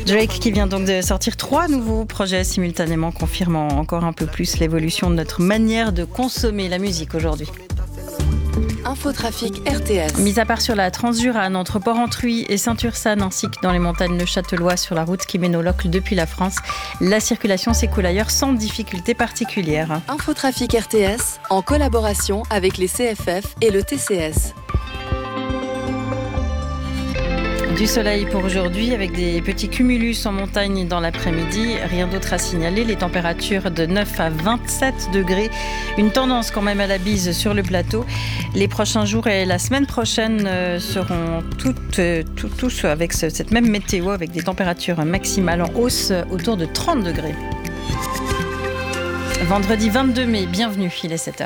Drake qui vient donc de sortir 3 nouveaux projets simultanément, confirmant encore un peu plus l'évolution de notre manière de consommer la musique aujourd'hui. Infotrafic RTS. Mis à part sur la Transjurane, entre Port-Entruy et Saint-Ursanne, ainsi que dans les montagnes neuchâtelois sur la route qui mène au Locle depuis la France, la circulation s'écoule ailleurs sans difficulté particulière. Infotrafic RTS, en collaboration avec les CFF et le TCS. Du soleil pour aujourd'hui avec des petits cumulus en montagne dans l'après-midi. Rien d'autre à signaler. Les températures de 9 à 27 degrés. Une tendance quand même à la bise sur le plateau. Les prochains jours et la semaine prochaine seront tous avec cette même météo avec des températures maximales en hausse autour de 30 degrés. Vendredi 22 mai, bienvenue, il est 7h.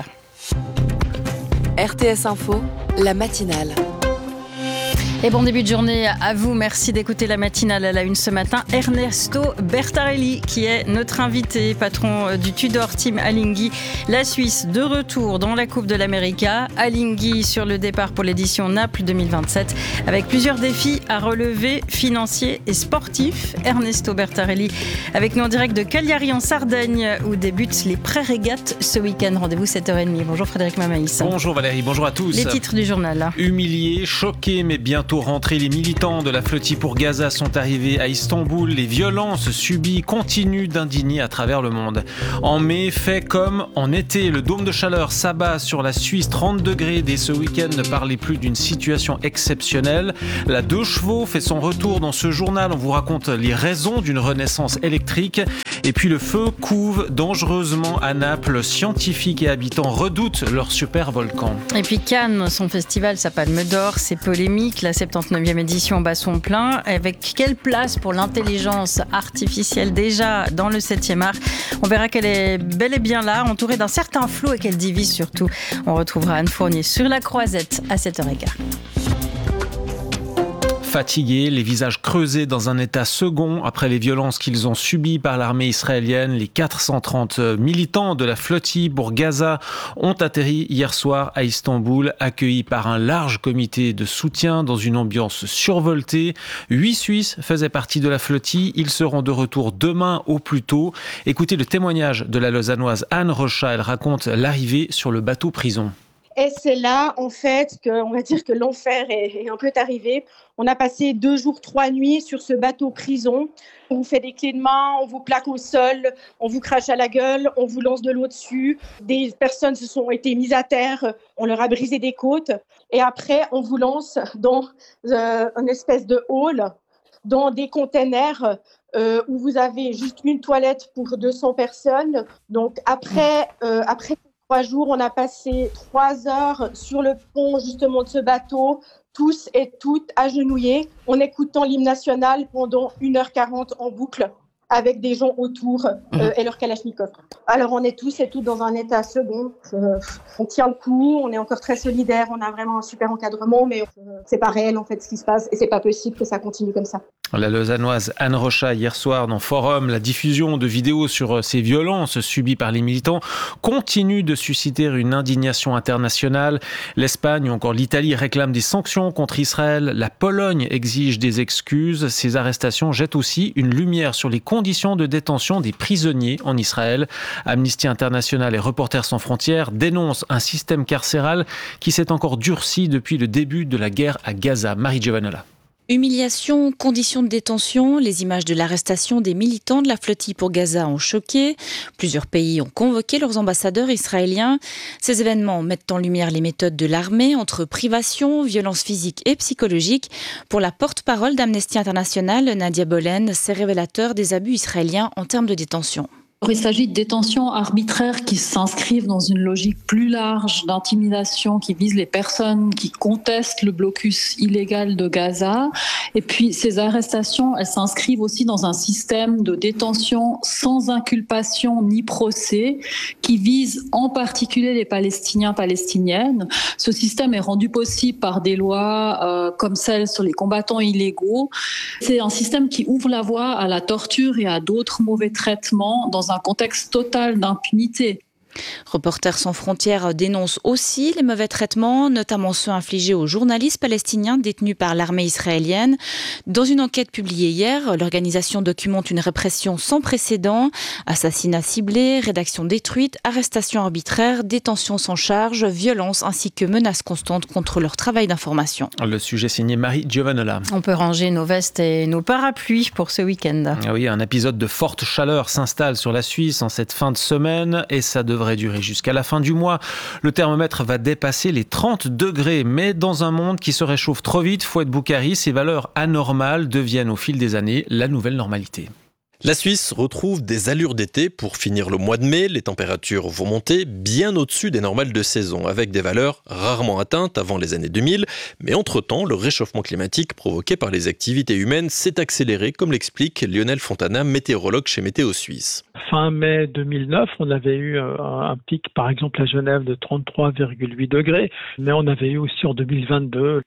RTS Info, la matinale. Et bon début de journée à vous. Merci d'écouter la matinale à la une ce matin. Ernesto Bertarelli qui est notre invité, patron du Tudor Team Alinghi. La Suisse de retour dans la Coupe de l'América. Alinghi sur le départ pour l'édition Naples 2027 avec plusieurs défis à relever financiers et sportifs. Ernesto Bertarelli avec nous en direct de Cagliari en Sardaigne où débutent les pré-régates ce week-end. Rendez-vous 7h30. Bonjour Frédéric Mamaïs. Bonjour Valérie, bonjour à tous. Les titres du journal. Humiliés, choqués mais bientôt rentrés, les militants de la flottille pour Gaza sont arrivés à Istanbul. Les violences subies continuent d'indigner à travers le monde. En mai, fait comme en été, le dôme de chaleur s'abat sur la Suisse, 30 degrés dès ce week-end, ne parlait plus d'une situation exceptionnelle. La 2 chevaux fait son retour dans ce journal. On vous raconte les raisons d'une renaissance électrique. Et puis le feu couve dangereusement à Naples. Scientifiques et habitants redoutent leur super volcan. Et puis Cannes, son festival, sa palme d'or, c'est polémique. La 79e édition bat son plein. Avec quelle place pour l'intelligence artificielle déjà dans le 7e art? On verra qu'elle est bel et bien là, entourée d'un certain flou et qu'elle divise surtout. On retrouvera Anne Fournier sur la Croisette à 7h15. Fatigués, les visages creusés dans un état second après les violences qu'ils ont subies par l'armée israélienne, les 430 militants de la flottille pour Gaza ont atterri hier soir à Istanbul, accueillis par un large comité de soutien dans une ambiance survoltée. 8 Suisses faisaient partie de la flottille, ils seront de retour demain au plus tôt. Écoutez le témoignage de la Lausannoise Anne Rocha, elle raconte l'arrivée sur le bateau prison. Et c'est là, en fait, qu'on va dire que l'enfer est un peu arrivé. On a passé 2 jours, 3 nuits sur ce bateau prison. On vous fait des clés de main, on vous plaque au sol, on vous crache à la gueule, on vous lance de l'eau dessus. Des personnes se sont été mises à terre, on leur a brisé des côtes. Et après, on vous lance dans une espèce de hall, dans des containers où vous avez juste une toilette pour 200 personnes. Donc après 3 jours, on a passé 3 heures sur le pont justement de ce bateau, tous et toutes agenouillés, en écoutant l'hymne national pendant 1h40 en boucle, avec des gens autour et leur kalachnikov. Alors on est tous et toutes dans un état second. On tient le coup, on est encore très solidaires, on a vraiment un super encadrement, mais c'est pas réel en fait ce qui se passe et c'est pas possible que ça continue comme ça. La Lausannoise Anne Rocha, hier soir dans Forum, la diffusion de vidéos sur ces violences subies par les militants continue de susciter une indignation internationale. L'Espagne ou encore l'Italie réclament des sanctions contre Israël. La Pologne exige des excuses. Ces arrestations jettent aussi une lumière sur les conditions de détention des prisonniers en Israël. Amnesty International et Reporters sans frontières dénoncent un système carcéral qui s'est encore durci depuis le début de la guerre à Gaza. Marie Giovanola. Humiliation, conditions de détention, les images de l'arrestation des militants de la flottille pour Gaza ont choqué. Plusieurs pays ont convoqué leurs ambassadeurs israéliens. Ces événements mettent en lumière les méthodes de l'armée entre privation, violence physique et psychologique. Pour la porte-parole d'Amnesty International, Nadia Bolen, c'est révélateur des abus israéliens en termes de détention. Il s'agit de détentions arbitraires qui s'inscrivent dans une logique plus large d'intimidation qui vise les personnes qui contestent le blocus illégal de Gaza. Et puis ces arrestations, elles s'inscrivent aussi dans un système de détention sans inculpation ni procès qui vise en particulier les Palestiniens, Palestiniennes. Ce système est rendu possible par des lois comme celle sur les combattants illégaux. C'est un système qui ouvre la voie à la torture et à d'autres mauvais traitements dans un contexte total d'impunité. Reporters sans frontières dénonce aussi les mauvais traitements, notamment ceux infligés aux journalistes palestiniens détenus par l'armée israélienne. Dans une enquête publiée hier, l'organisation documente une répression sans précédent, assassinats ciblés, rédactions détruites, arrestations arbitraires, détentions sans charge, violences ainsi que menaces constantes contre leur travail d'information. Le sujet signé Marie Giovanola. On peut ranger nos vestes et nos parapluies pour ce week-end. Oui, un épisode de forte chaleur s'installe sur la Suisse en cette fin de semaine et ça devrait durer jusqu'à la fin du mois. Le thermomètre va dépasser les 30 degrés, mais dans un monde qui se réchauffe trop vite, Fouad Boukari, ces valeurs anormales deviennent au fil des années la nouvelle normalité. La Suisse retrouve des allures d'été pour finir le mois de mai. Les températures vont monter bien au-dessus des normales de saison, avec des valeurs rarement atteintes avant les années 2000. Mais entre-temps, le réchauffement climatique provoqué par les activités humaines s'est accéléré, comme l'explique Lionel Fontana, météorologue chez Météo Suisse. Fin mai 2009, on avait eu un pic, par exemple à Genève, de 33,8 degrés. Mais on avait eu aussi en 2022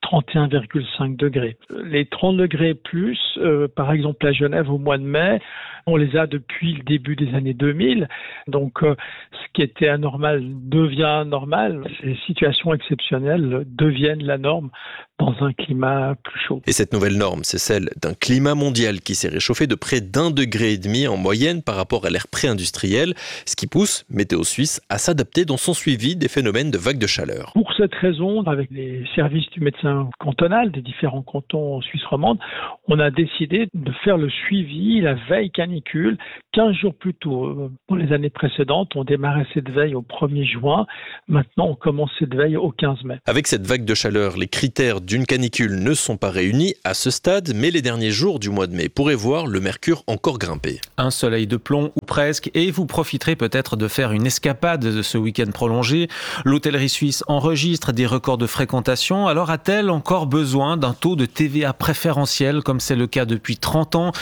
31,5 degrés. Les 30 degrés plus, par exemple à Genève au mois de mai, on les a depuis le début des années 2000. Donc, ce qui était anormal devient normal. Ces situations exceptionnelles deviennent la norme dans un climat plus chaud. Et cette nouvelle norme, c'est celle d'un climat mondial qui s'est réchauffé de près d'1,5 degré en moyenne par rapport à l'ère pré-industrielle, ce qui pousse Météo Suisse à s'adapter dans son suivi des phénomènes de vagues de chaleur. Pour cette raison, avec les services du médecin cantonal des différents cantons en Suisse romande, on a décidé de faire le suivi, la veille canicule, 15 jours plus tôt. Pour les années précédentes, on démarrait cette veille au 1er juin. Maintenant, on commence cette veille au 15 mai. Avec cette vague de chaleur, les critères d'une canicule ne sont pas réunis à ce stade, mais les derniers jours du mois de mai pourraient voir le mercure encore grimper. Un soleil de plomb ou presque, et vous profiterez peut-être de faire une escapade de ce week-end prolongé. L'hôtellerie suisse enregistre des records de fréquentation, alors a-t-elle encore besoin d'un taux de TVA préférentiel, comme c'est le cas depuis 30 ans,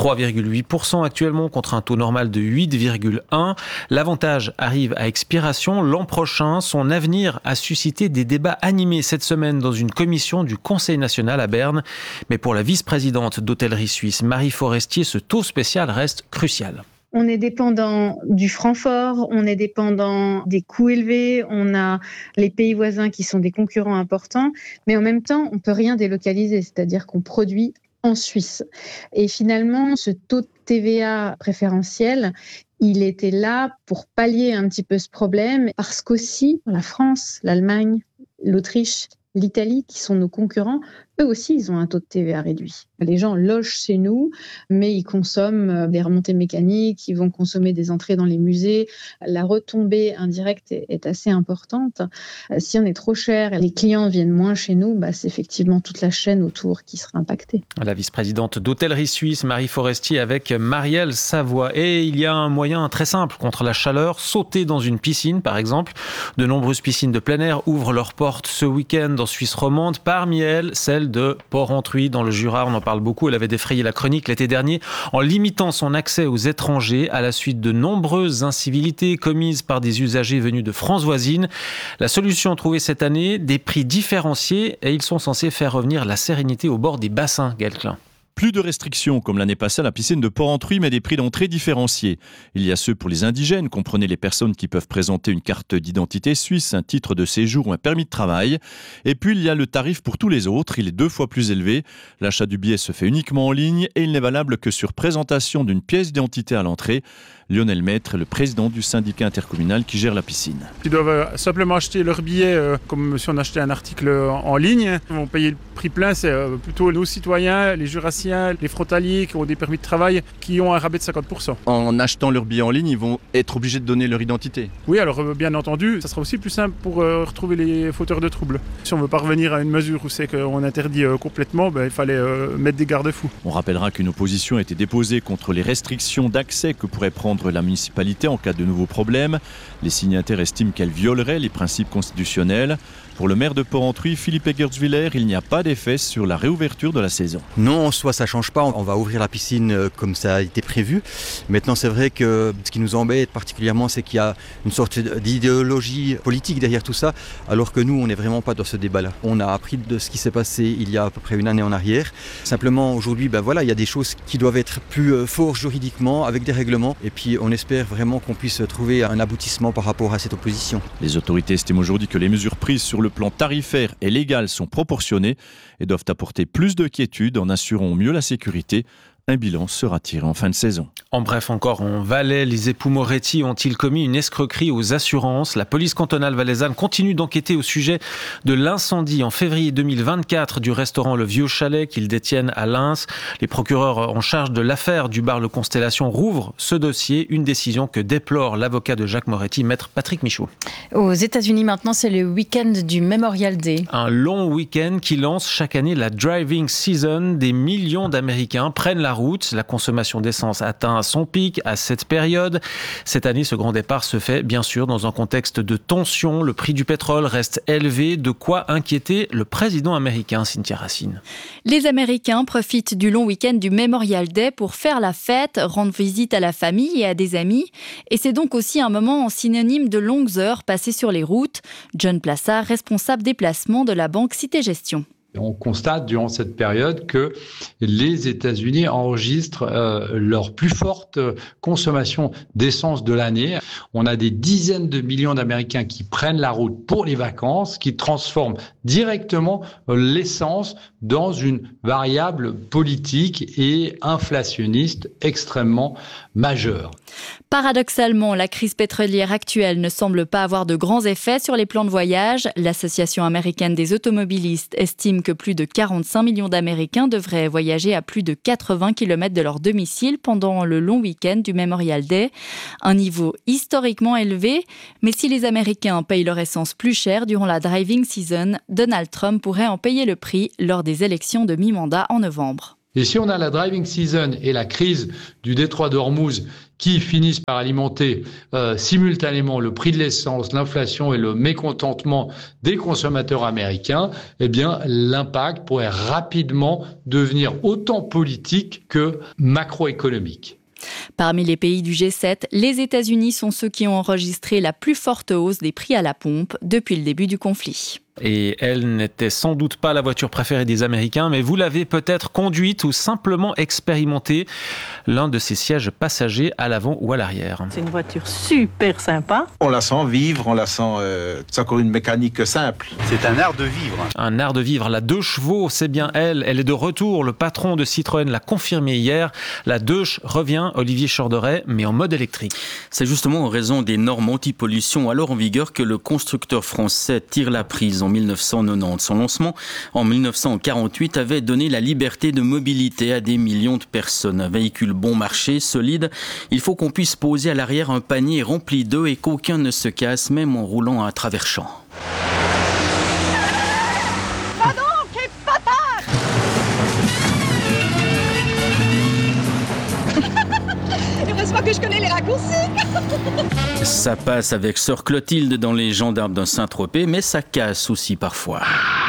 3,8% actuellement contre un taux normal de 8,1%. L'avantage arrive à expiration l'an prochain. Son avenir a suscité des débats animés cette semaine dans une commission du Conseil national à Berne. Mais pour la vice-présidente d'Hôtellerie Suisse, Marie Forestier, ce taux spécial reste crucial. On est dépendant du franc fort, on est dépendant des coûts élevés, on a les pays voisins qui sont des concurrents importants, mais en même temps, on ne peut rien délocaliser, c'est-à-dire qu'on produit en Suisse. Et finalement, ce taux de TVA préférentiel, il était là pour pallier un petit peu ce problème, parce qu'aussi, la France, l'Allemagne, l'Autriche, l'Italie, qui sont nos concurrents, eux aussi, ils ont un taux de TVA réduit. Les gens logent chez nous, mais ils consomment des remontées mécaniques, ils vont consommer des entrées dans les musées. La retombée indirecte est assez importante. Si on est trop cher et les clients viennent moins chez nous, c'est effectivement toute la chaîne autour qui sera impactée. La vice-présidente d'Hôtellerie Suisse, Marie Forestier, avec Marielle Savoie. Et il y a un moyen très simple contre la chaleur, sauter dans une piscine, par exemple. De nombreuses piscines de plein air ouvrent leurs portes ce week-end en Suisse romande. Parmi elles, celle de Port-Entruy dans le Jura. On en parle beaucoup. Elle avait défrayé la chronique l'été dernier en limitant son accès aux étrangers à la suite de nombreuses incivilités commises par des usagers venus de France voisine. La solution trouvée cette année, des prix différenciés, et ils sont censés faire revenir la sérénité au bord des bassins, Gaël Klein. Plus de restrictions comme l'année passée à la piscine de Port-Entruy, mais des prix d'entrée différenciés. Il y a ceux pour les indigènes, comprenez les personnes qui peuvent présenter une carte d'identité suisse, un titre de séjour ou un permis de travail. Et puis il y a le tarif pour tous les autres, il est 2 fois plus élevé. L'achat du billet se fait uniquement en ligne et il n'est valable que sur présentation d'une pièce d'identité à l'entrée. Lionel Maître est le président du syndicat intercommunal qui gère la piscine. Ils doivent simplement acheter leur billet comme si on achetait un article en ligne. Ils vont payer le prix plein, c'est plutôt nos citoyens, les jurassiens, les frontaliers qui ont des permis de travail qui ont un rabais de 50%. En achetant leur billet en ligne, ils vont être obligés de donner leur identité. Oui, alors bien entendu, ça sera aussi plus simple pour retrouver les fauteurs de troubles. Si on ne veut pas revenir à une mesure où c'est qu'on interdit complètement, il fallait mettre des garde-fous. On rappellera qu'une opposition a été déposée contre les restrictions d'accès que pourrait prendre la municipalité en cas de nouveaux problèmes. Les signataires estiment qu'elle violerait les principes constitutionnels. Pour le maire de Port-Entruy, Philippe Egerswiller, il n'y a pas d'effet sur la réouverture de la saison. Non, en soi ça ne change pas, on va ouvrir la piscine comme ça a été prévu. Maintenant c'est vrai que ce qui nous embête particulièrement, c'est qu'il y a une sorte d'idéologie politique derrière tout ça, alors que nous on n'est vraiment pas dans ce débat-là. On a appris de ce qui s'est passé il y a à peu près une année en arrière. Simplement aujourd'hui, il y a des choses qui doivent être plus fortes juridiquement, avec des règlements, et puis puis on espère vraiment qu'on puisse trouver un aboutissement par rapport à cette opposition. Les autorités estiment aujourd'hui que les mesures prises sur le plan tarifaire et légal sont proportionnées et doivent apporter plus de quiétude en assurant mieux la sécurité. Un bilan sera tiré en fin de saison. En bref, encore en Valais, les époux Moretti ont-ils commis une escroquerie aux assurances ? La police cantonale valaisanne continue d'enquêter au sujet de l'incendie en février 2024 du restaurant Le Vieux Chalet qu'ils détiennent à Lens. Les procureurs en charge de l'affaire du bar Le Constellation rouvrent ce dossier, une décision que déplore l'avocat de Jacques Moretti, maître Patrick Michaud. Aux États-Unis maintenant, c'est le week-end du Memorial Day. Un long week-end qui lance chaque année la driving season. Des millions d'Américains prennent la route. La consommation d'essence atteint son pic à cette période. Cette année, ce grand départ se fait bien sûr dans un contexte de tension. Le prix du pétrole reste élevé, de quoi inquiéter le président américain, Cynthia Racine. Les Américains profitent du long week-end du Memorial Day pour faire la fête, rendre visite à la famille et à des amis. Et c'est donc aussi un moment synonyme de longues heures passées sur les routes. John Plassard, responsable des placements de la banque Cité Gestion. On constate durant cette période que les États-Unis enregistrent leur plus forte consommation d'essence de l'année. On a des dizaines de millions d'Américains qui prennent la route pour les vacances, qui transforment directement l'essence dans une variable politique et inflationniste extrêmement majeure. Paradoxalement, la crise pétrolière actuelle ne semble pas avoir de grands effets sur les plans de voyage. L'Association américaine des automobilistes estime que plus de 45 millions d'Américains devraient voyager à plus de 80 km de leur domicile pendant le long week-end du Memorial Day. Un niveau historiquement élevé, mais si les Américains payent leur essence plus cher durant la driving season, Donald Trump pourrait en payer le prix lors des élections de mi-mandat en novembre. Et si on a la driving season et la crise du détroit d'Ormuz qui finissent par alimenter simultanément le prix de l'essence, l'inflation et le mécontentement des consommateurs américains, eh bien, l'impact pourrait rapidement devenir autant politique que macroéconomique. Parmi les pays du G7, les États-Unis sont ceux qui ont enregistré la plus forte hausse des prix à la pompe depuis le début du conflit. Et elle n'était sans doute pas la voiture préférée des Américains, mais vous l'avez peut-être conduite ou simplement expérimentée. L'un de ces sièges passagers à l'avant ou à l'arrière. C'est une voiture super sympa. On la sent vivre, on la sent... c'est encore une mécanique simple. C'est un art de vivre. Un art de vivre. La 2 chevaux, c'est bien elle. Elle est de retour. Le patron de Citroën l'a confirmé hier. La 2 revient, Olivier Chorderet, mais en mode électrique. C'est justement en raison des normes anti-pollution alors en vigueur que le constructeur français tire la prise en 1990. Son lancement en 1948 avait donné la liberté de mobilité à des millions de personnes. Un véhicule bon marché, solide, il faut qu'on puisse poser à l'arrière un panier rempli d'œufs et qu'aucun ne se casse, même en roulant à travers champs. Heureusement que je connais les raccourcis. Ça passe avec Sœur Clotilde dans Les Gendarmes d'un Saint-Tropez, mais ça casse aussi parfois.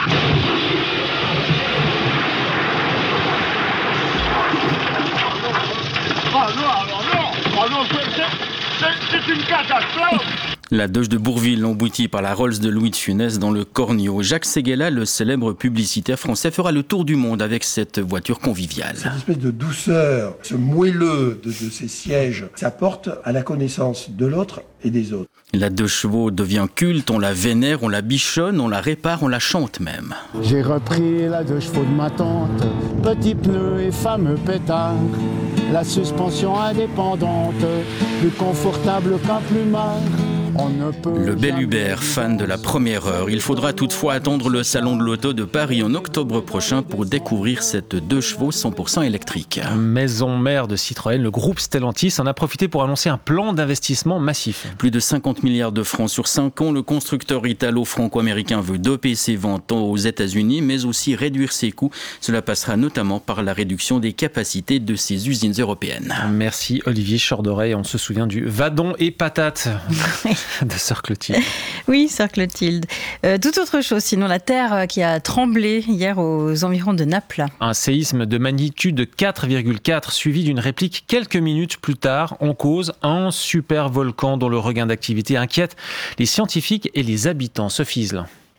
C'est une catastrophe. La Doge de Bourville, emboutie par la Rolls de Louis de Funès dans le Cornio. Jacques Séguéla, le célèbre publicitaire français, fera le tour du monde avec cette voiture conviviale. Cette espèce de douceur, ce moelleux de ces sièges, ça porte à la connaissance de l'autre et des autres. La 2 chevaux devient culte, on la vénère, on la bichonne, on la répare, on la chante même. J'ai repris la 2 chevaux de ma tante, petits pneus et fameux pétard, la suspension indépendante, plus confortable qu'un plumard. Le bel Hubert, fan de la première heure. Il faudra toutefois attendre le Salon de l'Auto de Paris en octobre prochain pour découvrir cette 2 chevaux 100% électrique. Maison mère de Citroën, le groupe Stellantis en a profité pour annoncer un plan d'investissement massif. Plus de 50 milliards de francs sur 5 ans. Le constructeur italo-franco-américain veut doper ses ventes aux États-Unis, mais aussi réduire ses coûts. Cela passera notamment par la réduction des capacités de ses usines européennes. Merci Olivier Chorderet. On se souvient du Vadon et patate. De Sœur Clotilde. Oui, Sœur Clotilde. Tout autre chose, sinon la terre qui a tremblé hier aux environs de Naples. Un séisme de magnitude 4,4 suivi d'une réplique quelques minutes plus tard. En cause, un super volcan dont le regain d'activité inquiète les scientifiques et les habitants. Sophie Isle.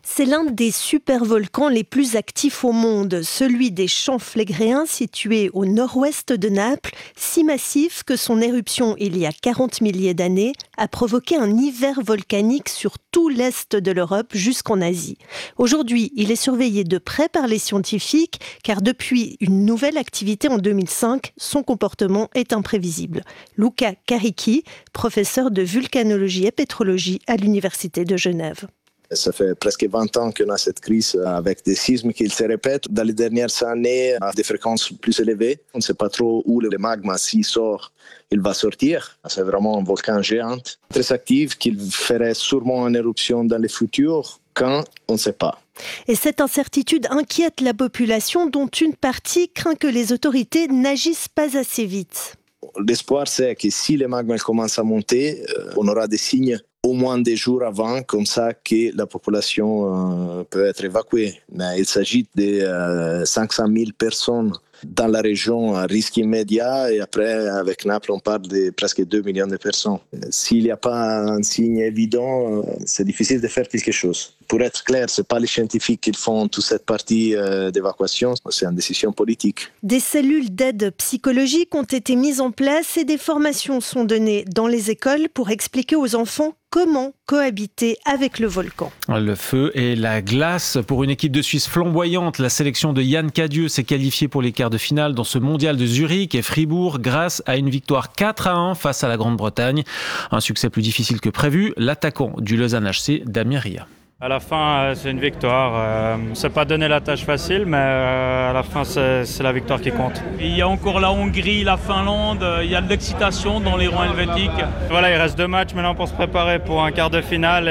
C'est l'un des supervolcans les plus actifs au monde, celui des Champs Flégréens situé au nord-ouest de Naples, si massif que son éruption il y a 40 milliers d'années a provoqué un hiver volcanique sur tout l'est de l'Europe jusqu'en Asie. Aujourd'hui, il est surveillé de près par les scientifiques car depuis une nouvelle activité en 2005, son comportement est imprévisible. Luca Caricchi, professeur de vulcanologie et pétrologie à l'Université de Genève. Ça fait presque 20 ans qu'on a cette crise avec des sismes qui se répètent. Dans les dernières années, à des fréquences plus élevées, on ne sait pas trop où le magma, s'il sort, il va sortir. C'est vraiment un volcan géant, très actif, qui ferait sûrement une éruption dans le futur, quand on ne sait pas. Et cette incertitude inquiète la population, dont une partie craint que les autorités n'agissent pas assez vite. L'espoir, c'est que si le magma commence à monter, on aura des signes au moins des jours avant, comme ça que la population peut être évacuée. Mais il s'agit de 500 000 personnes dans la région à risque immédiat et après, avec Naples, on parle de presque 2 millions de personnes. S'il n'y a pas un signe évident, c'est difficile de faire quelque chose. Pour être clair, ce n'est pas les scientifiques qui font toute cette partie d'évacuation, c'est une décision politique. Des cellules d'aide psychologique ont été mises en place et des formations sont données dans les écoles pour expliquer aux enfants comment cohabiter avec le volcan. Le feu et la glace. Pour une équipe de Suisse flamboyante, la sélection de Yann Cadieux s'est qualifiée pour les quarts de finale dans ce mondial de Zurich et Fribourg grâce à une victoire 4-1 face à la Grande-Bretagne. Un succès plus difficile que prévu. L'attaquant du Lausanne HC, Damien Ria. À la fin, c'est une victoire. On ne s'est pas donné la tâche facile, mais à la fin, c'est la victoire qui compte. Il y a encore la Hongrie, la Finlande, il y a de l'excitation dans les rangs helvétiques. Voilà, il reste 2 matchs maintenant pour se préparer pour un quart de finale.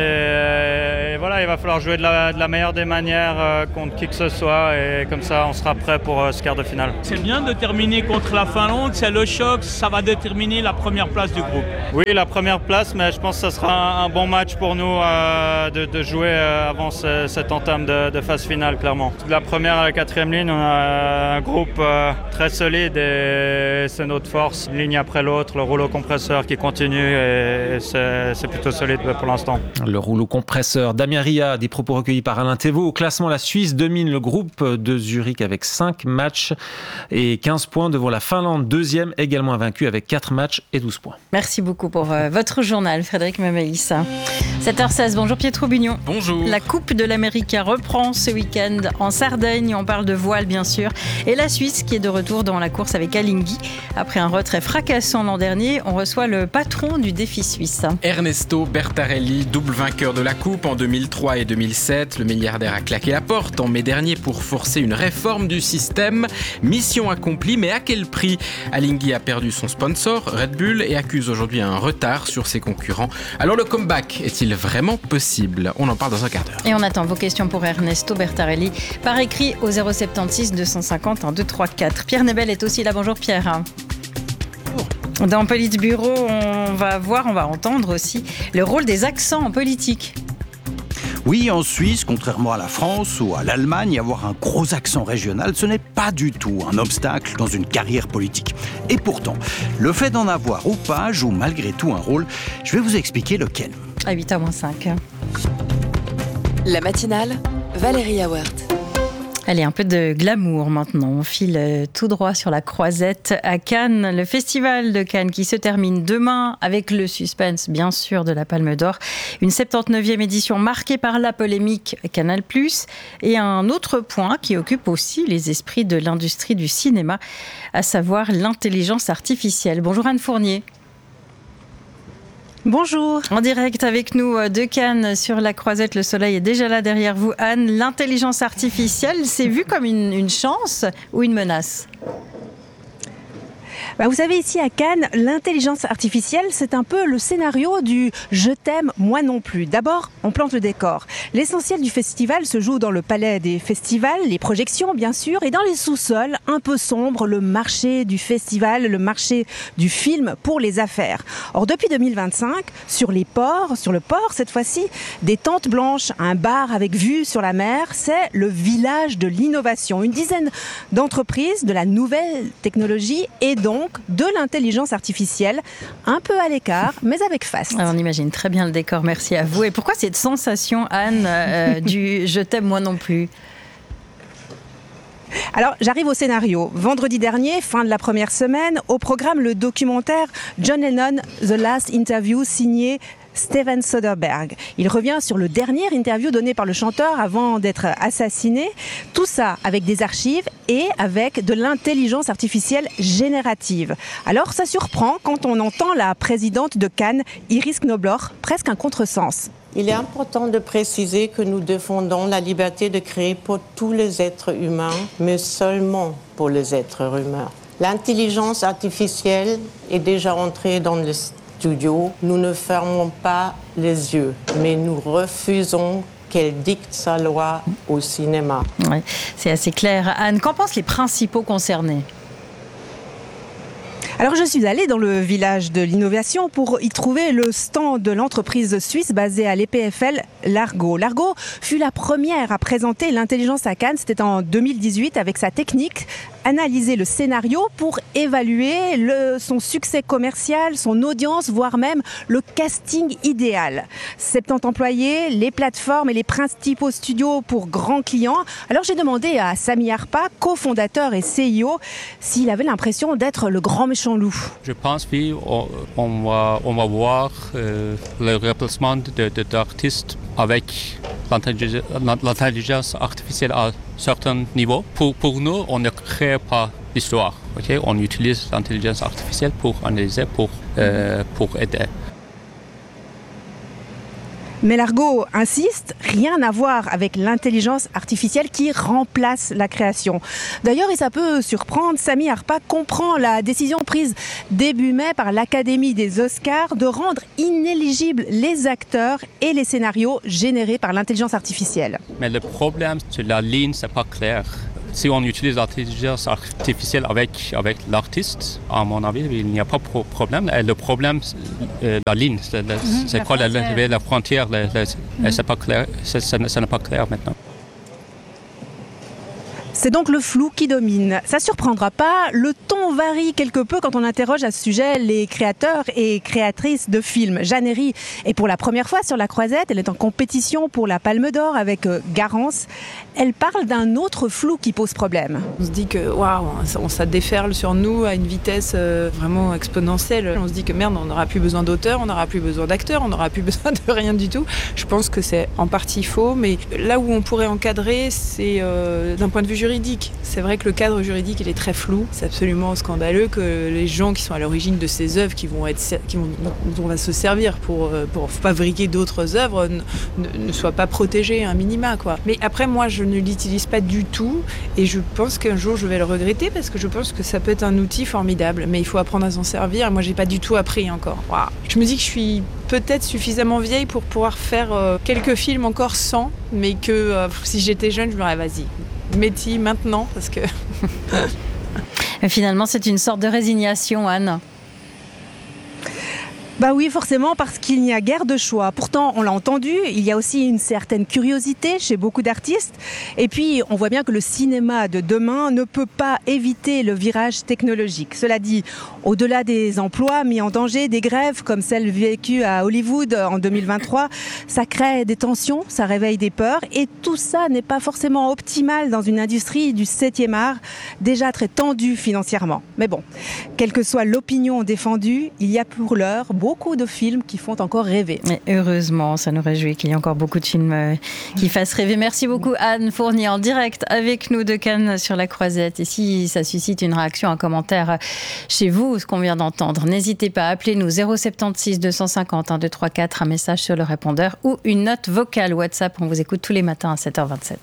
Et voilà, il va falloir jouer de la meilleure des manières contre qui que ce soit. Et comme ça, on sera prêt pour ce quart de finale. C'est bien de terminer contre la Finlande, c'est le choc, ça va déterminer la première place du groupe. Oui, la première place, mais je pense que ça sera un bon match pour nous de jouer avant cette entame de phase finale, clairement. De la première à la 4e ligne, on a un groupe très solide et c'est notre force. Une ligne après l'autre, le rouleau compresseur qui continue et c'est plutôt solide pour l'instant. Le rouleau compresseur. Damien Ria, des propos recueillis par Alain Thévault. Au classement, la Suisse domine le groupe de Zurich avec 5 matchs et 15 points devant la Finlande, 2e, également invaincue avec 4 matchs et 12 points. Merci beaucoup pour votre journal, Frédéric Mamaïs. 7h16, bonjour Pietro Bugnon. Bonjour. La Coupe de l'América reprend ce week-end en Sardaigne. On parle de voile, bien sûr. Et la Suisse qui est de retour dans la course avec Alinghi. Après un retrait fracassant l'an dernier, on reçoit le patron du défi suisse. Ernesto Bertarelli, double vainqueur de la Coupe en 2003 et 2007. Le milliardaire a claqué la porte en mai dernier pour forcer une réforme du système. Mission accomplie, mais à quel prix ? Alinghi a perdu son sponsor, Red Bull, et accuse aujourd'hui un retard sur ses concurrents. Alors le comeback est-il vraiment possible ? On en parle dans un quart d'heure. Et on attend vos questions pour Ernesto Bertarelli par écrit au 076 250 1234. Pierre Nebel est aussi là. Bonjour Pierre. Dans Politburo, on va entendre aussi le rôle des accents en politique. Oui, en Suisse, contrairement à la France ou à l'Allemagne, avoir un gros accent régional, ce n'est pas du tout un obstacle dans une carrière politique. Et pourtant, le fait d'en avoir ou pas joue malgré tout un rôle. Je vais vous expliquer lequel. À 8h-5. La matinale, Valérie Awert. Allez, un peu de glamour maintenant. On file tout droit sur la Croisette à Cannes. Le festival de Cannes qui se termine demain avec le suspense, bien sûr, de la Palme d'Or. Une 79e édition marquée par la polémique Canal+. Et un autre point qui occupe aussi les esprits de l'industrie du cinéma, à savoir l'intelligence artificielle. Bonjour Anne Fournier. Bonjour. En direct avec nous de Cannes sur la Croisette, le soleil est déjà là derrière vous. Anne, l'intelligence artificielle, c'est vu comme une chance ou une menace ? Vous savez, ici à Cannes, l'intelligence artificielle, c'est un peu le scénario du « je t'aime, moi non plus ». D'abord, on plante le décor. L'essentiel du festival se joue dans le palais des festivals, les projections bien sûr, et dans les sous-sols, un peu sombres, le marché du festival, le marché du film pour les affaires. Or, depuis 2025, sur le port cette fois-ci, des tentes blanches, un bar avec vue sur la mer, c'est le village de l'innovation. Une dizaine d'entreprises de la nouvelle technologie et donc donc de l'intelligence artificielle, un peu à l'écart, mais avec face. Alors, on imagine très bien le décor, merci à vous. Et pourquoi cette sensation, Anne, du « je t'aime moi non plus » ? Alors, j'arrive au scénario. Vendredi dernier, fin de la première semaine, au programme le documentaire John Lennon, The Last Interview, signé Steven Soderbergh. Il revient sur le dernier interview donné par le chanteur avant d'être assassiné. Tout ça avec des archives et avec de l'intelligence artificielle générative. Alors, ça surprend quand on entend la présidente de Cannes, Iris Knobloch, presque un contresens. Il est important de préciser que nous défendons la liberté de créer pour tous les êtres humains, mais seulement pour les êtres humains. L'intelligence artificielle est déjà entrée dans le studio. Nous ne fermons pas les yeux, mais nous refusons qu'elle dicte sa loi au cinéma. Ouais, c'est assez clair. Anne, qu'en pensent les principaux concernés ? Alors je suis allée dans le village de l'innovation pour y trouver le stand de l'entreprise suisse basée à l'EPFL, Largo. Largo fut la première à présenter l'intelligence à Cannes, c'était en 2018 avec sa technique, analyser le scénario pour évaluer son succès commercial, son audience, voire même le casting idéal. 70 employés, les plateformes et les principaux studios pour grands clients. Alors j'ai demandé à Sami Harpa, cofondateur et CEO, s'il avait l'impression d'être le grand méchant loup. Je pense oui, on va voir le remplacement d'artistes avec l'intelligence artificielle à certains niveaux. Pour nous, on ne crée pas l'histoire. Okay? On utilise l'intelligence artificielle pour analyser, pour aider. Mais Largo insiste, rien à voir avec l'intelligence artificielle qui remplace la création. D'ailleurs, et ça peut surprendre, Sami Harpa comprend la décision prise début mai par l'Académie des Oscars de rendre inéligibles les acteurs et les scénarios générés par l'intelligence artificielle. Mais le problème, c'est que la ligne, c'est pas clair. Si on utilise l'intelligence artificielle avec l'artiste, à mon avis, il n'y a pas de problème. Et le problème, la ligne, c'est quoi la frontière, c'est pas clair, ça n'est pas clair maintenant. C'est donc le flou qui domine. Ça surprendra pas, le ton varie quelque peu quand on interroge à ce sujet les créateurs et créatrices de films. Jeanne Herry est pour la première fois sur la Croisette, elle est en compétition pour la Palme d'Or avec Garance. Elle parle d'un autre flou qui pose problème. On se dit que waouh, ça déferle sur nous à une vitesse vraiment exponentielle. On se dit que merde, on n'aura plus besoin d'auteurs, on n'aura plus besoin d'acteurs, on n'aura plus besoin de rien du tout. Je pense que c'est en partie faux, mais là où on pourrait encadrer, c'est d'un point de vue juridique. C'est vrai que le cadre juridique il est très flou. C'est absolument scandaleux que les gens qui sont à l'origine de ces œuvres dont on va se servir pour fabriquer d'autres œuvres ne soient pas protégés un minima, quoi. Mais après moi je ne l'utilise pas du tout et je pense qu'un jour je vais le regretter parce que je pense que ça peut être un outil formidable, mais il faut apprendre à s'en servir. Moi j'ai pas du tout appris encore. Wow. Je me dis que je suis peut-être suffisamment vieille pour pouvoir faire quelques films encore sans, mais que si j'étais jeune je me dirais vas-y. Métier maintenant parce que... Finalement, c'est une sorte de résignation, Anne. Bah oui, forcément, parce qu'il n'y a guère de choix. Pourtant, on l'a entendu, il y a aussi une certaine curiosité chez beaucoup d'artistes. Et puis, on voit bien que le cinéma de demain ne peut pas éviter le virage technologique. Cela dit, au-delà des emplois mis en danger, des grèves comme celle vécue à Hollywood en 2023, ça crée des tensions, ça réveille des peurs. Et tout ça n'est pas forcément optimal dans une industrie du 7e art, déjà très tendue financièrement. Mais bon, quelle que soit l'opinion défendue, il y a pour l'heure beaucoup de films qui font encore rêver. Et heureusement, ça nous réjouit qu'il y ait encore beaucoup de films qui fassent rêver. Merci beaucoup Anne Fournier en direct avec nous de Cannes sur la Croisette. Et si ça suscite une réaction, un commentaire chez vous, ce qu'on vient d'entendre, n'hésitez pas à appeler nous 076 250 1234, un message sur le répondeur ou une note vocale WhatsApp. On vous écoute tous les matins à 7h27.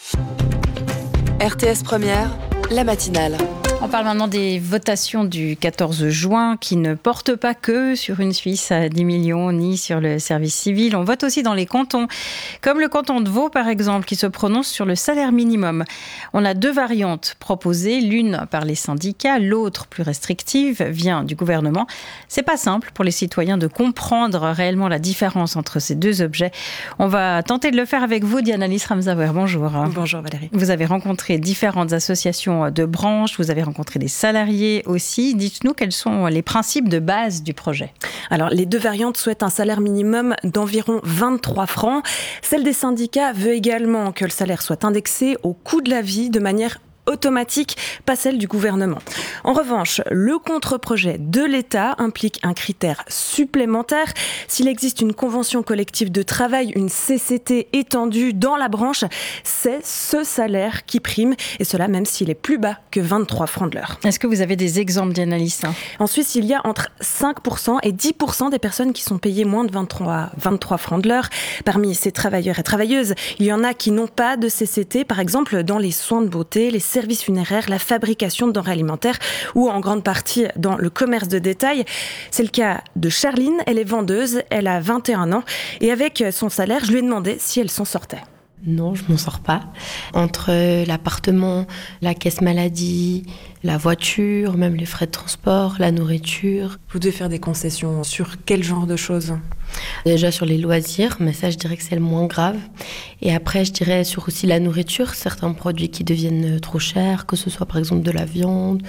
RTS Première, la matinale. On parle maintenant des votations du 14 juin qui ne portent pas que sur une Suisse à 10 millions ni sur le service civil. On vote aussi dans les cantons, comme le canton de Vaud par exemple, qui se prononce sur le salaire minimum. On a deux variantes proposées, l'une par les syndicats, l'autre plus restrictive vient du gouvernement. C'est pas simple pour les citoyens de comprendre réellement la différence entre ces deux objets. On va tenter de le faire avec vous, Diana Liss Ramsauer. Bonjour. Bonjour Valérie. Vous avez rencontré différentes associations de branches, vous avez rencontré rencontré des salariés aussi. Dites-nous quels sont les principes de base du projet. Alors, les deux variantes souhaitent un salaire minimum d'environ 23 francs. Celle des syndicats veut également que le salaire soit indexé au coût de la vie de manière automatique, pas celle du gouvernement. En revanche, le contre-projet de l'État implique un critère supplémentaire. S'il existe une convention collective de travail, une CCT étendue dans la branche, c'est ce salaire qui prime, et cela même s'il est plus bas que 23 francs de l'heure. Est-ce que vous avez des exemples d'analyse ? En Suisse, il y a entre 5% et 10% des personnes qui sont payées moins de 23 francs de l'heure. Parmi ces travailleurs et travailleuses, il y en a qui n'ont pas de CCT, par exemple dans les soins de beauté, les services funéraires, la fabrication de denrées alimentaires ou en grande partie dans le commerce de détail. C'est le cas de Charline, elle est vendeuse, elle a 21 ans et avec son salaire, je lui ai demandé si elle s'en sortait. Non, je m'en sors pas. Entre l'appartement, la caisse maladie, la voiture, même les frais de transport, la nourriture. Vous devez faire des concessions sur quel genre de choses ? Déjà sur les loisirs, mais ça je dirais que c'est le moins grave. Et après je dirais sur aussi la nourriture, certains produits qui deviennent trop chers, que ce soit par exemple de la viande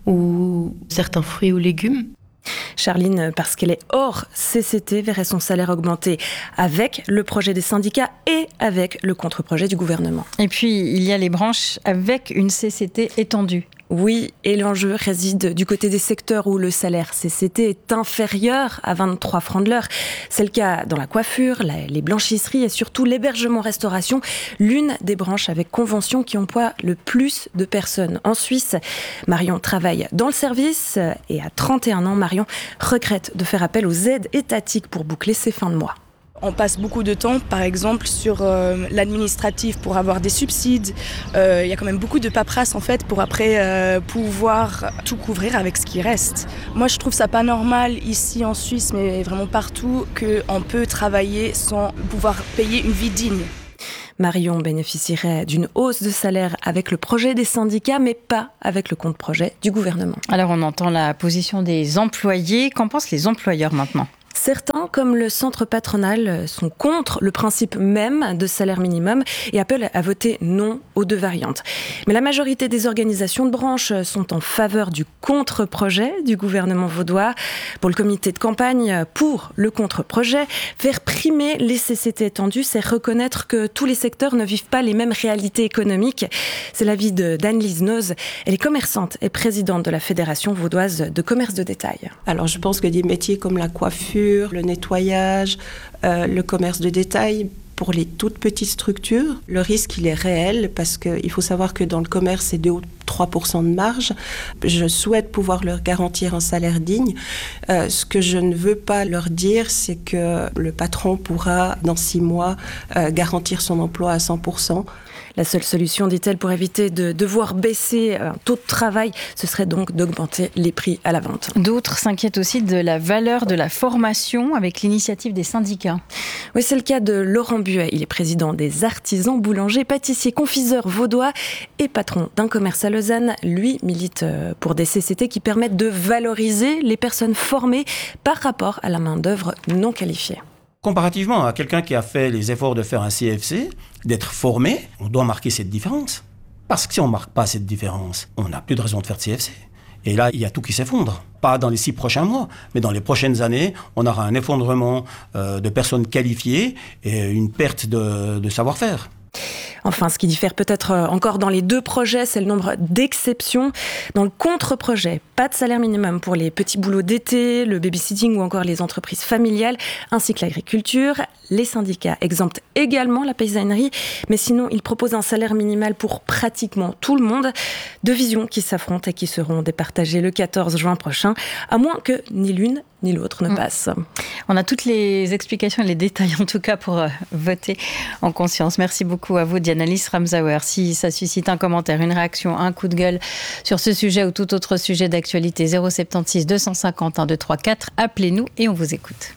ou certains fruits ou légumes. Charline, parce qu'elle est hors CCT, verrait son salaire augmenter avec le projet des syndicats et avec le contre-projet du gouvernement. Et puis, il y a les branches avec une CCT étendue. Oui, et l'enjeu réside du côté des secteurs où le salaire CCT est inférieur à 23 francs de l'heure. C'est le cas dans la coiffure, les blanchisseries et surtout l'hébergement-restauration, l'une des branches avec convention qui emploie le plus de personnes en Suisse. Marion travaille dans le service et à 31 ans, Marion regrette de faire appel aux aides étatiques pour boucler ses fins de mois. On passe beaucoup de temps, par exemple, sur l'administratif pour avoir des subsides. Il y a quand même beaucoup de paperasse, en fait, pour après pouvoir tout couvrir avec ce qui reste. Moi, je trouve ça pas normal ici en Suisse, mais vraiment partout, qu'on peut travailler sans pouvoir payer une vie digne. Marion bénéficierait d'une hausse de salaire avec le projet des syndicats, mais pas avec le contre-projet du gouvernement. Alors, on entend la position des employés. Qu'en pensent les employeurs maintenant ? Certains, comme le centre patronal, sont contre le principe même de salaire minimum et appellent à voter non aux deux variantes. Mais la majorité des organisations de branche sont en faveur du contre-projet du gouvernement vaudois. Pour le comité de campagne, pour le contre-projet, faire primer les CCT étendues, c'est reconnaître que tous les secteurs ne vivent pas les mêmes réalités économiques. C'est l'avis d'Anne-Lise Noz. Elle est commerçante et présidente de la Fédération vaudoise de commerce de détail. Alors je pense que des métiers comme la coiffure, le nettoyage, le commerce de détail, pour les toutes petites structures, le risque il est réel parce qu'il faut savoir que dans le commerce, c'est 2 ou 3% de marge. Je souhaite pouvoir leur garantir un salaire digne. Ce que je ne veux pas leur dire, c'est que le patron pourra, dans 6 mois, garantir son emploi à 100%. La seule solution, dit-elle, pour éviter de devoir baisser un taux de travail, ce serait donc d'augmenter les prix à la vente. D'autres s'inquiètent aussi de la valeur de la formation avec l'initiative des syndicats. Oui, c'est le cas de Laurent Buet. Il est président des artisans, boulangers, pâtissiers, confiseurs vaudois et patron d'un commerce à Lausanne. Lui milite pour des CCT qui permettent de valoriser les personnes formées par rapport à la main-d'œuvre non qualifiée. Comparativement à quelqu'un qui a fait les efforts de faire un CFC, d'être formé, on doit marquer cette différence. Parce que si on ne marque pas cette différence, on n'a plus de raison de faire de CFC. Et là, il y a tout qui s'effondre. Pas dans les 6 prochains mois, mais dans les prochaines années, on aura un effondrement de personnes qualifiées et une perte de savoir-faire. Enfin, ce qui diffère peut-être encore dans les deux projets, c'est le nombre d'exceptions. Dans le contre-projet, pas de salaire minimum pour les petits boulots d'été, le babysitting ou encore les entreprises familiales, ainsi que l'agriculture. Les syndicats exemptent également la paysannerie, mais sinon, ils proposent un salaire minimal pour pratiquement tout le monde. Deux visions qui s'affrontent et qui seront départagées le 14 juin prochain, à moins que ni l'une ni l'autre ne passe. On a toutes les explications et les détails, en tout cas, pour voter en conscience. Merci beaucoup à vous, Diana-Lise Ramsauer. Si ça suscite un commentaire, une réaction, un coup de gueule sur ce sujet ou tout autre sujet d'actualité, 076 250 1234, appelez-nous et on vous écoute.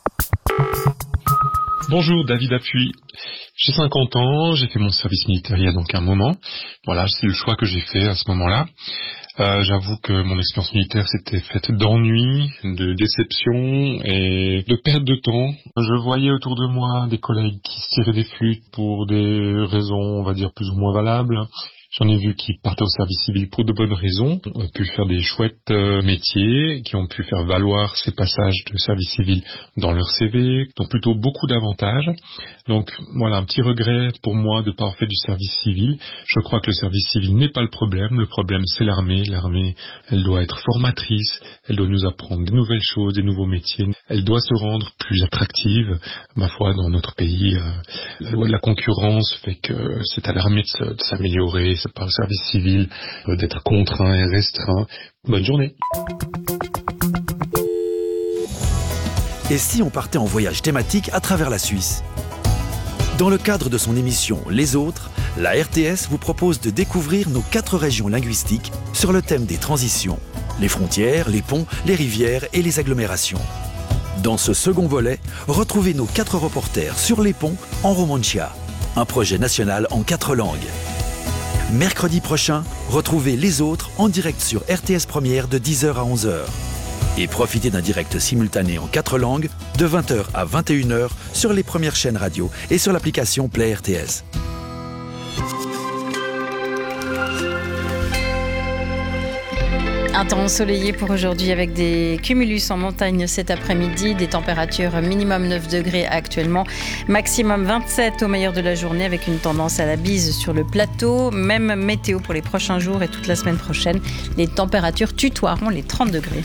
Bonjour, David Appuy. J'ai 50 ans, j'ai fait mon service militaire il y a donc un moment. Voilà, c'est le choix que j'ai fait à ce moment-là. J'avoue que mon expérience militaire s'était faite d'ennui, de déception et de perte de temps. Je voyais autour de moi des collègues qui se tiraient des flûtes pour des raisons, on va dire, plus ou moins valables. J'en ai vu qui partaient au service civil pour de bonnes raisons, ont pu faire des chouettes métiers, qui ont pu faire valoir ces passages de service civil dans leur CV, qui ont plutôt beaucoup d'avantages. Donc voilà, un petit regret pour moi de ne pas avoir fait du service civil. Je crois que le service civil n'est pas le problème c'est l'armée. L'armée, elle doit être formatrice, elle doit nous apprendre de nouvelles choses, des nouveaux métiers. Elle doit se rendre plus attractive. Ma foi, dans notre pays, la loi de la concurrence fait que c'est à l'armée de s'améliorer, c'est pas au service civil d'être contraint et restreint. Bonne journée. Et si on partait en voyage thématique à travers la Suisse ? Dans le cadre de son émission Les Autres, la RTS vous propose de découvrir nos 4 régions linguistiques sur le thème des transitions, les frontières, les ponts, les rivières et les agglomérations. Dans ce second volet, retrouvez nos 4 reporters sur les ponts en Romancia, un projet national en 4 langues. Mercredi prochain, retrouvez Les Autres en direct sur RTS Première de 10h à 11h. Et profitez d'un direct simultané en 4 langues de 20h à 21h sur les premières chaînes radio et sur l'application Play RTS. Un temps ensoleillé pour aujourd'hui avec des cumulus en montagne cet après-midi, des températures minimum 9 degrés actuellement, maximum 27 au meilleur de la journée avec une tendance à la bise sur le plateau. Même météo pour les prochains jours et toute la semaine prochaine. Les températures tutoieront les 30 degrés.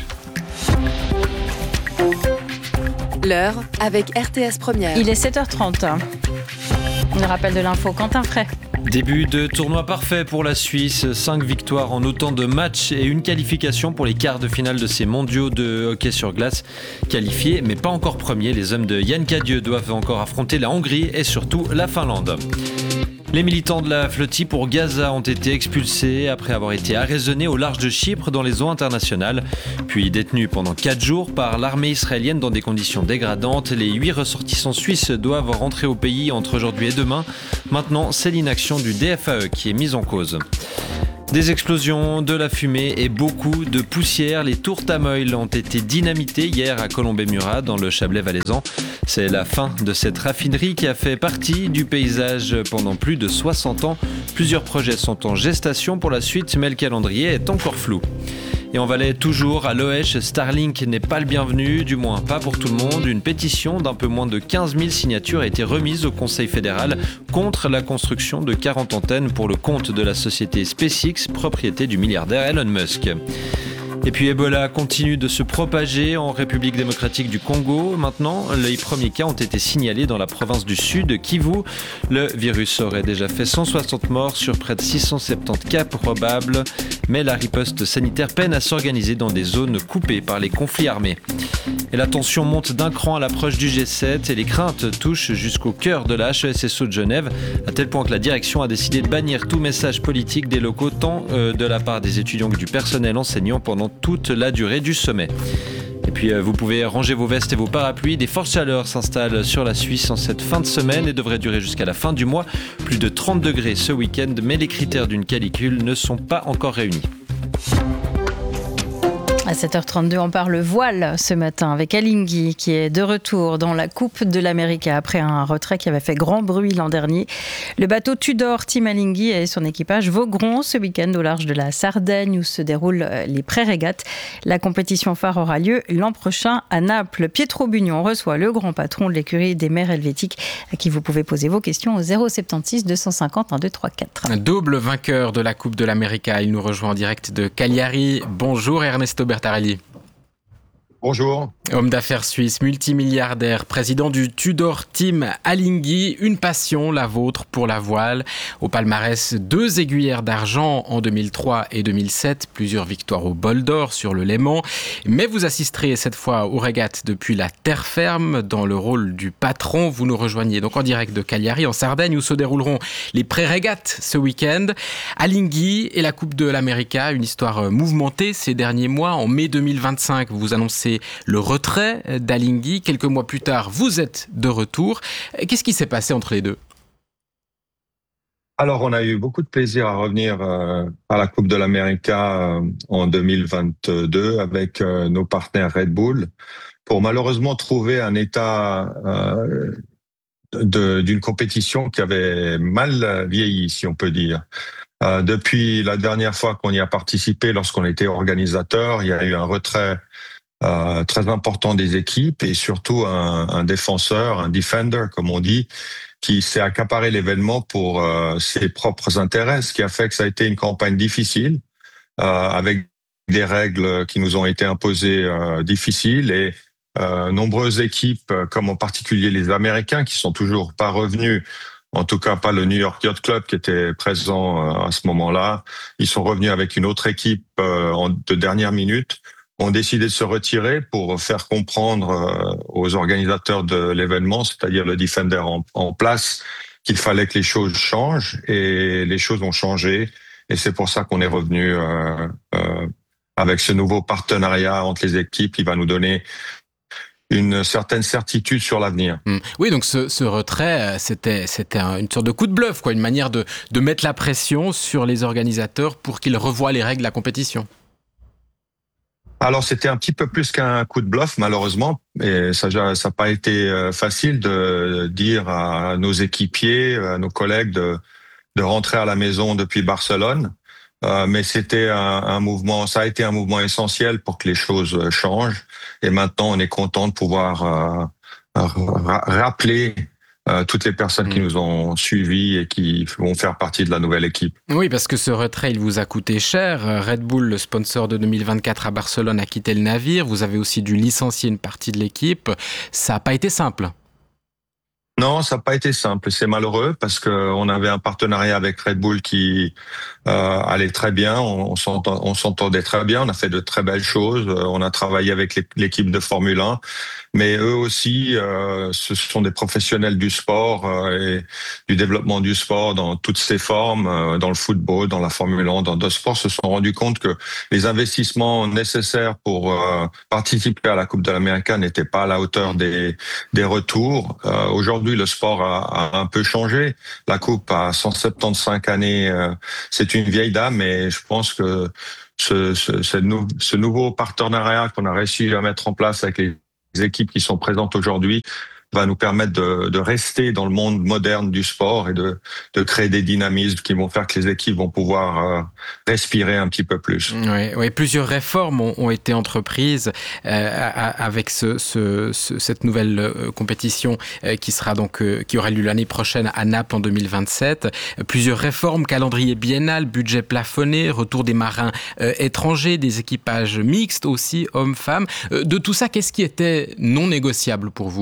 L'heure avec RTS Première. Il est 7h30. Le rappel de l'info, Quentin Fray. Début de tournoi parfait pour la Suisse, 5 victoires en autant de matchs et une qualification pour les quarts de finale de ces mondiaux de hockey sur glace. Qualifiés mais pas encore premiers, les hommes de Yann Cadieux doivent encore affronter la Hongrie et surtout la Finlande. Les militants de la flottille pour Gaza ont été expulsés après avoir été arraisonnés au large de Chypre dans les eaux internationales, puis détenus pendant 4 jours par l'armée israélienne dans des conditions dégradantes. Les 8 ressortissants suisses doivent rentrer au pays entre aujourd'hui et demain. Maintenant, c'est l'inaction du DFAE qui est mise en cause. Des explosions, de la fumée et beaucoup de poussière. Les tours Tamoil ont été dynamitées hier à Colombey-Murat dans le Chablais valaisan. C'est la fin de cette raffinerie qui a fait partie du paysage pendant plus de 60 ans. Plusieurs projets sont en gestation pour la suite, mais le calendrier est encore flou. Et en Valais, toujours à Loèche, Starlink n'est pas le bienvenu, du moins pas pour tout le monde. Une pétition d'un peu moins de 15 000 signatures a été remise au Conseil fédéral contre la construction de 40 antennes pour le compte de la société SpaceX, propriété du milliardaire Elon Musk. Et puis Ebola continue de se propager en République démocratique du Congo. Maintenant, les premiers cas ont été signalés dans la province du Sud, Kivu. Le virus aurait déjà fait 160 morts sur près de 670 cas probables. Mais la riposte sanitaire peine à s'organiser dans des zones coupées par les conflits armés. Et la tension monte d'un cran à l'approche du G7 et les craintes touchent jusqu'au cœur de la HESSO de Genève, à tel point que la direction a décidé de bannir tout message politique des locaux, tant de la part des étudiants que du personnel enseignant pendant toute la durée du sommet. Et puis vous pouvez ranger vos vestes et vos parapluies. Des fortes chaleurs s'installent sur la Suisse en cette fin de semaine et devraient durer jusqu'à la fin du mois. Plus de 30 degrés ce week-end, mais les critères d'une canicule ne sont pas encore réunis. À 7h32, on parle voile ce matin avec Alinghi qui est de retour dans la Coupe de l'Amérique après un retrait qui avait fait grand bruit l'an dernier. Le bateau Tudor Team Alinghi et son équipage vogueront ce week-end au large de la Sardaigne où se déroulent les pré-régates. La compétition phare aura lieu l'an prochain à Naples. Pietro Bugnon reçoit le grand patron de l'écurie des mers helvétiques à qui vous pouvez poser vos questions au 076 250 1234. Un double vainqueur de la Coupe de l'Amérique. Il nous rejoint en direct de Cagliari. Bonjour Ernesto Bertarelli. Bonjour. Homme d'affaires suisse, multimilliardaire, président du Tudor Team Alinghi. Une passion, la vôtre, pour la voile. Au palmarès, 2 aiguillères d'argent en 2003 et 2007. Plusieurs victoires au bol d'or sur le Léman. Mais vous assisterez cette fois aux régates depuis la terre ferme. Dans le rôle du patron, vous nous rejoignez donc en direct de Cagliari, en Sardaigne, où se dérouleront les pré-régates ce week-end. Alinghi et la Coupe de l'Amérique, une histoire mouvementée ces derniers mois. En mai 2025, vous annoncez le retrait d'Alinghi. Quelques mois plus tard, vous êtes de retour. Qu'est-ce qui s'est passé entre les deux ? Alors, on a eu beaucoup de plaisir à revenir à la Coupe de l'Amérique en 2022 avec nos partenaires Red Bull pour malheureusement trouver un état d'une compétition qui avait mal vieilli, si on peut dire. Depuis la dernière fois qu'on y a participé, lorsqu'on était organisateur, il y a eu un retrait très important des équipes et surtout un défenseur, un defender, comme on dit, qui s'est accaparé l'événement pour ses propres intérêts, ce qui a fait que ça a été une campagne difficile, avec des règles qui nous ont été imposées difficiles et nombreuses équipes, comme en particulier les Américains, qui sont toujours pas revenus, en tout cas pas le New York Yacht Club qui était présent à ce moment-là. Ils sont revenus avec une autre équipe de dernière minute, ont décidé de se retirer pour faire comprendre aux organisateurs de l'événement, c'est-à-dire le Defender en place, qu'il fallait que les choses changent, et les choses ont changé, et c'est pour ça qu'on est revenu avec ce nouveau partenariat entre les équipes qui va nous donner une certaine certitude sur l'avenir. Oui, donc ce retrait, c'était une sorte de coup de bluff, quoi, une manière de mettre la pression sur les organisateurs pour qu'ils revoient les règles de la compétition. Alors, c'était un petit peu plus qu'un coup de bluff, malheureusement, et ça n'a pas été facile de dire à nos équipiers, à nos collègues de rentrer à la maison depuis Barcelone. Mais c'était un mouvement, ça a été un mouvement essentiel pour que les choses changent. Et maintenant, on est content de pouvoir rappeler toutes les personnes qui nous ont suivis et qui vont faire partie de la nouvelle équipe. Oui, parce que ce retrait, il vous a coûté cher. Red Bull, le sponsor de 2024 à Barcelone, a quitté le navire. Vous avez aussi dû licencier une partie de l'équipe. Ça n'a pas été simple. Non, ça n'a pas été simple. C'est malheureux parce qu'on avait un partenariat avec Red Bull qui allait très bien. On s'entendait très bien. On a fait de très belles choses. On a travaillé avec l'équipe de Formule 1. Mais eux aussi, ce sont des professionnels du sport et du développement du sport dans toutes ses formes, dans le football, dans la Formule 1, dans d'autres sports, se sont rendus compte que les investissements nécessaires pour participer à la Coupe de l'Amérique n'étaient pas à la hauteur des retours. Aujourd'hui, le sport a un peu changé. La Coupe a 175 années, c'est une vieille dame, et je pense que ce nouveau partenariat qu'on a réussi à mettre en place avec les équipes qui sont présentes aujourd'hui va nous permettre de rester dans le monde moderne du sport et de créer des dynamismes qui vont faire que les équipes vont pouvoir respirer un petit peu plus. Oui, plusieurs réformes ont été entreprises avec cette nouvelle compétition qui aura lieu l'année prochaine à Naples en 2027. Plusieurs réformes, calendrier biennal, budget plafonné, retour des marins étrangers, des équipages mixtes aussi, hommes-femmes. De tout ça, qu'est-ce qui était non négociable pour vous ?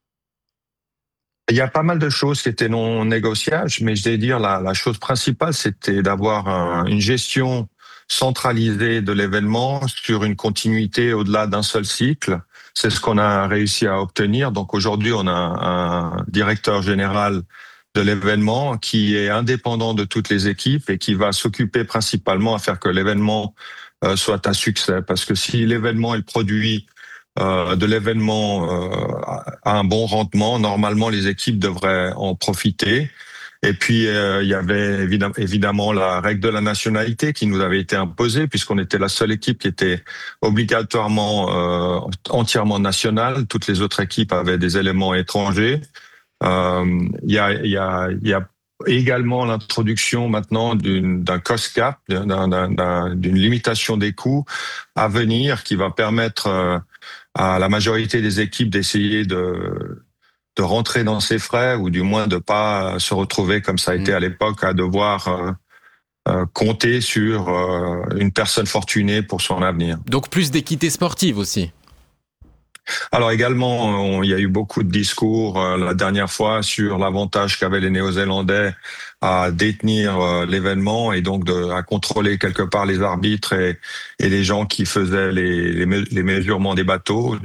Il y a pas mal de choses qui étaient non négociables, mais je vais dire la chose principale, c'était d'avoir une gestion centralisée de l'événement sur une continuité au-delà d'un seul cycle. C'est ce qu'on a réussi à obtenir. Donc aujourd'hui, on a un directeur général de l'événement qui est indépendant de toutes les équipes et qui va s'occuper principalement à faire que l'événement soit un succès. Parce que si l'événement est le produit de l'événement à un bon rendement, normalement les équipes devraient en profiter. Et puis il y avait évidemment la règle de la nationalité qui nous avait été imposée, puisqu'on était la seule équipe qui était obligatoirement entièrement nationale. Toutes les autres équipes avaient des éléments étrangers. Il y a également l'introduction maintenant d'un cost cap, d'une limitation des coûts à venir, qui va permettre à la majorité des équipes d'essayer de rentrer dans ses frais, ou du moins de pas se retrouver comme ça a été à l'époque à devoir compter sur une personne fortunée pour son avenir. Donc plus d'équité sportive aussi. Alors également, il y a eu beaucoup de discours la dernière fois sur l'avantage qu'avaient les Néo-Zélandais à détenir l'événement et donc à contrôler quelque part les arbitres et les gens qui faisaient les mesurements des bateaux,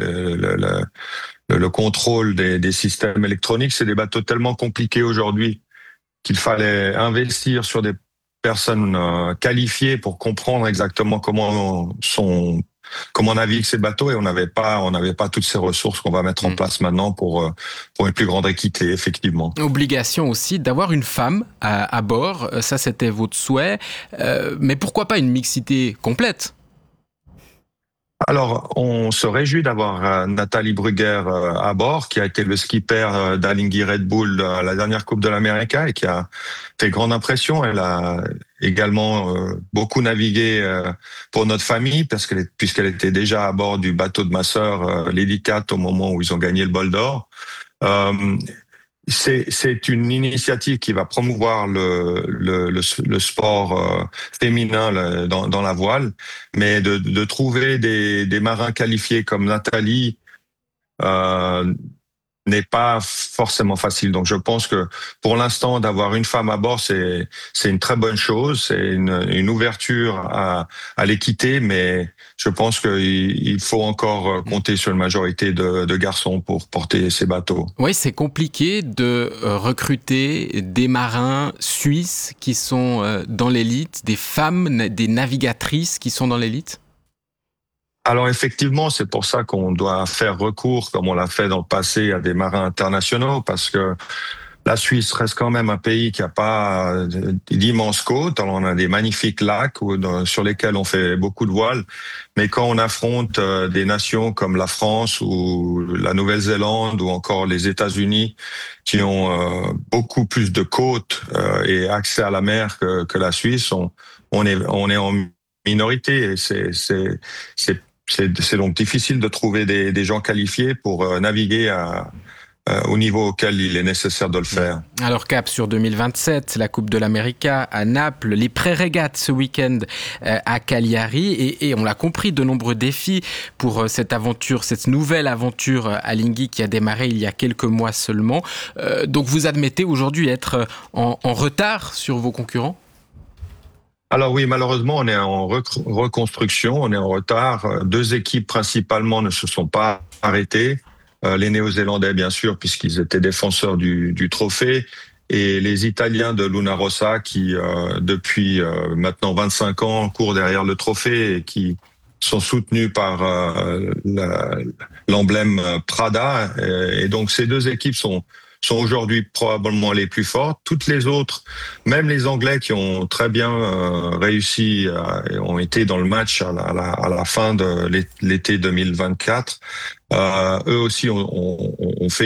le contrôle des systèmes électroniques. C'est des bateaux tellement compliqués aujourd'hui qu'il fallait investir sur des personnes qualifiées pour comprendre exactement comment navigue ces bateaux, et on n'avait pas toutes ces ressources qu'on va mettre en place maintenant pour une plus grande équité, effectivement. Obligation aussi d'avoir une femme à bord, ça c'était votre souhait, mais pourquoi pas une mixité complète ? Alors, on se réjouit d'avoir Nathalie Brugger à bord, qui a été le skipper d'Alinghi Red Bull à la dernière Coupe de l'Amérique et qui a fait grande impression. Elle a également beaucoup navigué pour notre famille puisqu'elle était déjà à bord du bateau de ma sœur, Lady Cat, au moment où ils ont gagné le bol d'or. C'est une initiative qui va promouvoir le sport féminin dans la voile, mais de trouver des marins qualifiés comme Nathalie n'est pas forcément facile. Donc je pense que pour l'instant, d'avoir une femme à bord, c'est une très bonne chose, c'est une ouverture à l'équité, mais je pense qu'il faut encore compter sur une majorité de garçons pour porter ces bateaux. Oui, c'est compliqué de recruter des marins suisses qui sont dans l'élite, des femmes, des navigatrices qui sont dans l'élite. Alors effectivement, c'est pour ça qu'on doit faire recours, comme on l'a fait dans le passé, à des marins internationaux, parce que la Suisse reste quand même un pays qui n'a pas d'immenses côtes. Alors on a des magnifiques lacs sur lesquels on fait beaucoup de voiles, mais quand on affronte des nations comme la France ou la Nouvelle-Zélande ou encore les États-Unis, qui ont beaucoup plus de côtes et accès à la mer que la Suisse, on est en minorité. Et c'est donc difficile de trouver des gens qualifiés pour naviguer au niveau auquel il est nécessaire de le faire. Alors cap sur 2027, la Coupe de l'Amérique à Naples, les pré-régates ce week-end à Cagliari et on l'a compris, de nombreux défis pour cette aventure, cette nouvelle aventure Alinghi qui a démarré il y a quelques mois seulement. Donc vous admettez aujourd'hui être en retard sur vos concurrents ? Alors oui, malheureusement, on est en reconstruction, on est en retard. 2 équipes principalement ne se sont pas arrêtées. Les Néo-Zélandais, bien sûr, puisqu'ils étaient défenseurs du trophée, et les Italiens de Luna Rossa qui, depuis maintenant 25 ans, courent derrière le trophée et qui sont soutenus par l'emblème Prada. Et donc ces 2 équipes sont aujourd'hui probablement les plus fortes. Toutes les autres, même les Anglais qui ont très bien réussi et ont été dans le match à la fin de l'été 2024, eux aussi ont fait